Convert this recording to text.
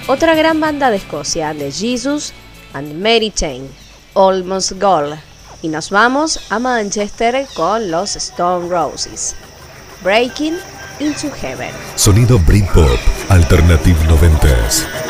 Otra gran banda de Escocia, The Jesus and Mary Chain, Almost Gold. Y nos vamos a Manchester con los Stone Roses, Breaking into Heaven. Sonido Britpop, Alternative 90s.